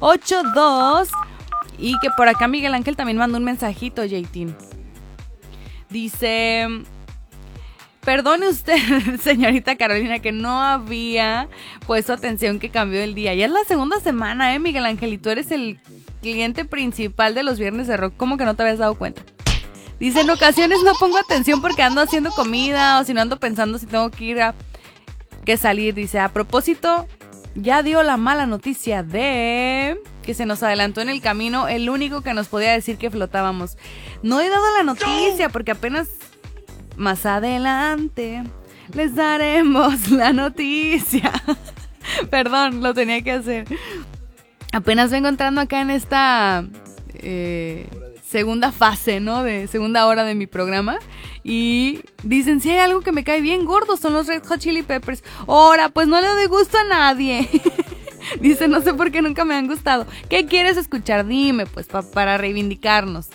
917-2-1-882. Y que por acá Miguel Ángel también mandó un mensajito, JT. Dice... Perdone usted, señorita Carolina, que no había puesto atención que cambió el día. Ya es la segunda semana, Miguel Ángel, y tú eres el cliente principal de los viernes de rock. ¿Cómo que no te habías dado cuenta? Dice, en ocasiones no pongo atención porque ando haciendo comida o si no ando pensando si tengo que salir. Dice, a propósito, ya dio la mala noticia de que se nos adelantó en el camino el único que nos podía decir que flotábamos. No he dado la noticia porque apenas... Más adelante les daremos la noticia. Perdón, lo tenía que hacer. Apenas vengo entrando acá en esta segunda fase, ¿no? De segunda hora de mi programa. Y dicen, si hay algo que me cae bien gordo, son los Red Hot Chili Peppers. Ahora, pues no le doy gusto a nadie. Dice, no sé por qué nunca me han gustado. ¿Qué quieres escuchar? Dime, pues, para reivindicarnos.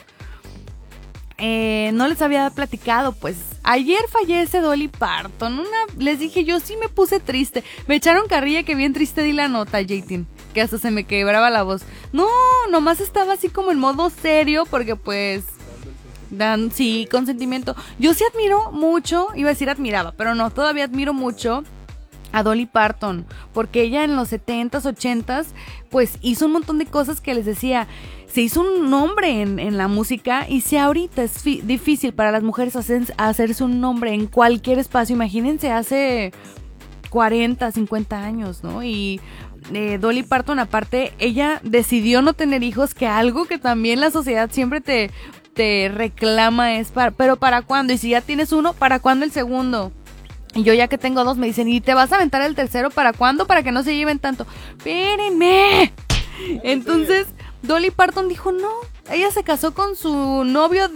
No les había platicado, pues ayer fallece Dolly Parton. Les dije, yo sí me puse triste. Me echaron carrilla que bien triste di la nota, JT, que hasta se me quebraba la voz. No, nomás estaba así como en modo serio, porque pues sí, consentimiento. Yo sí admiro mucho, iba a decir admiraba, pero no, todavía admiro mucho a Dolly Parton, porque ella en los 70s, 80s, pues hizo un montón de cosas que les decía, se hizo un nombre en la música, y si ahorita es difícil para las mujeres hacerse un nombre en cualquier espacio, imagínense hace 40, 50 años, ¿no? Y Dolly Parton, aparte, ella decidió no tener hijos, que algo que también la sociedad siempre te reclama es, pero ¿para cuándo? Y si ya tienes uno, ¿para cuándo el segundo? Y yo ya que tengo dos me dicen, ¿y te vas a aventar el tercero para cuándo? Para que no se lleven tanto. ¡Espérenme! Entonces, Dolly Parton dijo no. Ella se casó con su novio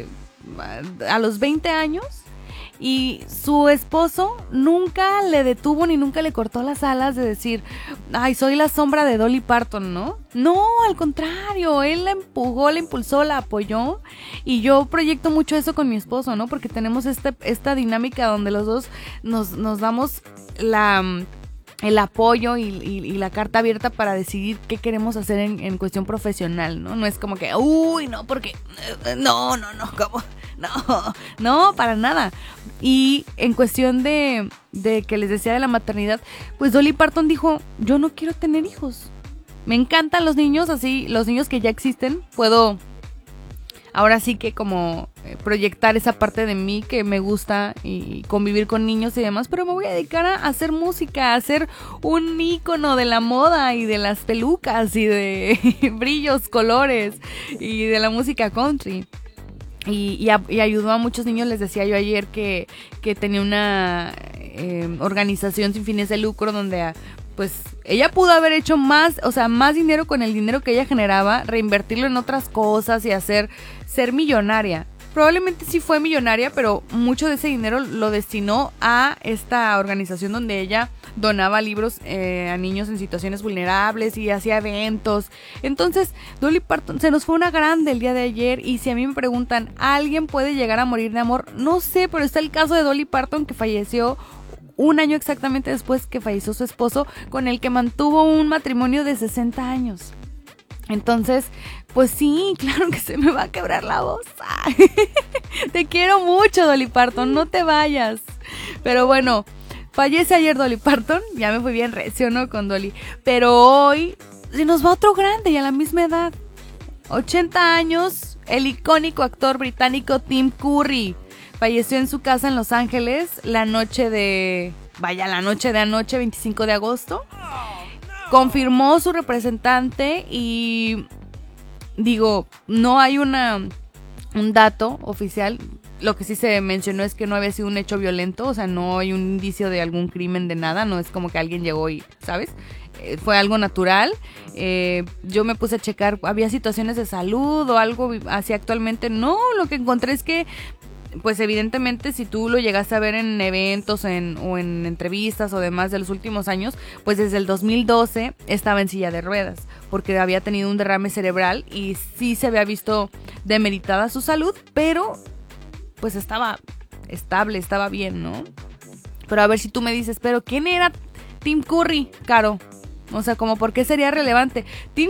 a los 20 años. Y su esposo nunca le detuvo ni nunca le cortó las alas de decir, ay, soy la sombra de Dolly Parton, ¿no? No, al contrario, él la empujó, la impulsó, la apoyó. Y yo proyecto mucho eso con mi esposo, ¿no? Porque tenemos esta dinámica donde los dos nos damos el apoyo y la carta abierta para decidir qué queremos hacer en cuestión profesional, ¿no? No es como que, uy, no, porque, no, ¿cómo? No, para nada. Y en cuestión de que les decía de la maternidad, pues Dolly Parton dijo, yo no quiero tener hijos. Me encantan los niños, así, los niños que ya existen, puedo ahora sí que como proyectar esa parte de mí que me gusta y convivir con niños y demás, pero me voy a dedicar a hacer música, a ser un ícono de la moda y de las pelucas y de brillos, colores y de la música country. Y ayudó a muchos niños. Les decía yo ayer que tenía una organización sin fines de lucro donde pues ella pudo haber hecho más dinero con el dinero que ella generaba, reinvertirlo en otras cosas y ser millonaria. Probablemente sí fue millonaria, pero mucho de ese dinero lo destinó a esta organización donde ella donaba libros a niños en situaciones vulnerables y hacía eventos. Entonces, Dolly Parton se nos fue una grande el día de ayer. Y si a mí me preguntan, ¿alguien puede llegar a morir de amor? No sé, pero está el caso de Dolly Parton, que falleció un año exactamente después que falleció su esposo, con el que mantuvo un matrimonio de 60 años. Entonces, pues sí, claro que se me va a quebrar la voz. Te quiero mucho, Dolly Parton, no te vayas. Pero bueno, fallece ayer Dolly Parton, ya me fui bien recio, ¿no? Con Dolly. Pero hoy se nos va otro grande y a la misma edad. 80 años, el icónico actor británico Tim Curry. Falleció en su casa en Los Ángeles la noche de anoche, 25 de agosto. Confirmó su representante y digo, no hay un dato oficial. Lo que sí se mencionó es que no había sido un hecho violento, o sea, no hay un indicio de algún crimen de nada, no es como que alguien llegó y, ¿sabes? Fue algo natural. Yo me puse a checar, ¿había situaciones de salud o algo así actualmente? No, lo que encontré es que pues evidentemente si tú lo llegaste a ver en eventos o en entrevistas o demás de los últimos años, pues desde el 2012 estaba en silla de ruedas porque había tenido un derrame cerebral y sí se había visto demeritada su salud, pero pues estaba estable, estaba bien, ¿no? Pero a ver si tú me dices, ¿pero quién era Tim Curry, Caro? O sea, como ¿por qué sería relevante? Tim